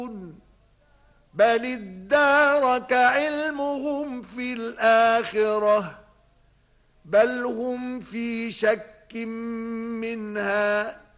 بل ادارك علمهم في الآخرة بل هم في شك منها